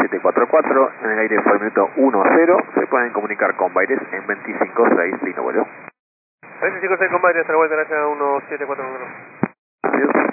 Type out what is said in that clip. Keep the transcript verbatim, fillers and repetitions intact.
siete cuatro cuatro, en el aire por el minuto uno cero, se pueden comunicar con Baires en veinticinco seis, signo vuelo. veinticinco seis con Baires, hasta la vuelta, gracias, uno siete cuatro uno. Adiós.